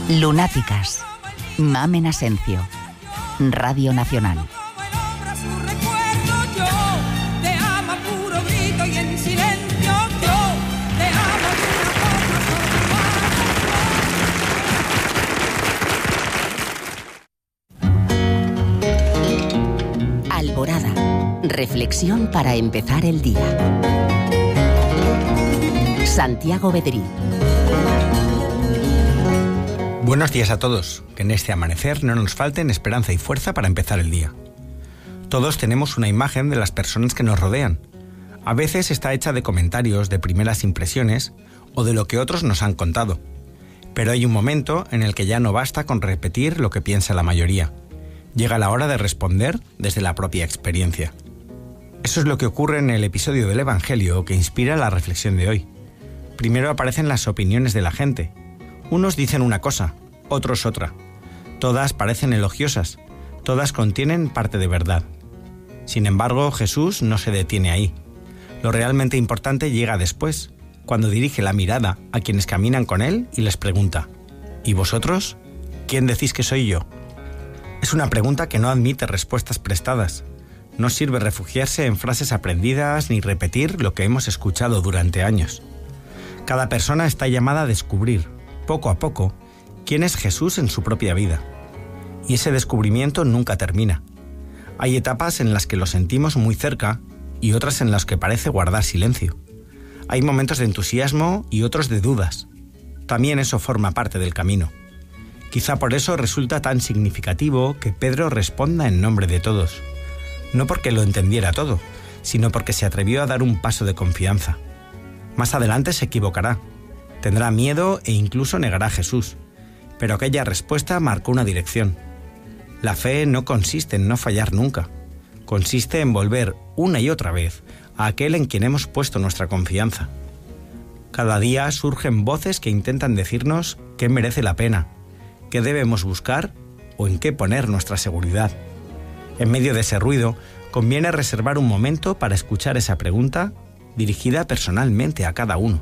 Lunáticas. Mamen Asencio. Radio Nacional. Alborada. Reflexión para empezar el día. Santiago Bedrí. Buenos días a todos. Que en este amanecer no nos falten esperanza y fuerza para empezar el día. Todos tenemos una imagen de las personas que nos rodean. A veces está hecha de comentarios, de primeras impresiones o de lo que otros nos han contado. Pero hay un momento en el que ya no basta con repetir lo que piensa la mayoría. Llega la hora de responder desde la propia experiencia. Eso es lo que ocurre en el episodio del Evangelio que inspira la reflexión de hoy. Primero aparecen las opiniones de la gente. Unos dicen una cosa, otros otra. Todas parecen elogiosas, todas contienen parte de verdad. Sin embargo, Jesús no se detiene ahí. Lo realmente importante llega después, cuando dirige la mirada a quienes caminan con él y les pregunta: ¿y vosotros? ¿Quién decís que soy yo? Es una pregunta que no admite respuestas prestadas. No sirve refugiarse en frases aprendidas ni repetir lo que hemos escuchado durante años. Cada persona está llamada a descubrir, poco a poco, quién es Jesús en su propia vida. Y ese descubrimiento nunca termina. Hay etapas en las que lo sentimos muy cerca y otras en las que parece guardar silencio. Hay momentos de entusiasmo y otros de dudas. También eso forma parte del camino. Quizá por eso resulta tan significativo que Pedro responda en nombre de todos. No porque lo entendiera todo, sino porque se atrevió a dar un paso de confianza. Más adelante se equivocará. Tendrá miedo e incluso negará a Jesús. Pero aquella respuesta marcó una dirección. La fe no consiste en no fallar nunca. Consiste en volver una y otra vez a aquel en quien hemos puesto nuestra confianza. Cada día surgen voces que intentan decirnos qué merece la pena, qué debemos buscar o en qué poner nuestra seguridad. En medio de ese ruido, conviene reservar un momento para escuchar esa pregunta dirigida personalmente a cada uno.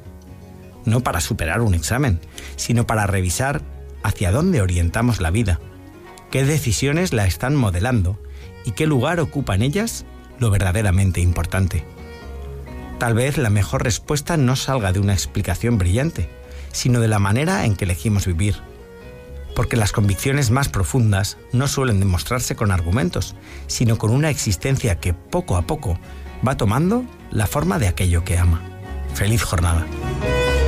No para superar un examen, sino para revisar hacia dónde orientamos la vida, qué decisiones la están modelando y qué lugar ocupa en ellas lo verdaderamente importante. Tal vez la mejor respuesta no salga de una explicación brillante, sino de la manera en que elegimos vivir. Porque las convicciones más profundas no suelen demostrarse con argumentos, sino con una existencia que poco a poco va tomando la forma de aquello que ama. ¡Feliz jornada!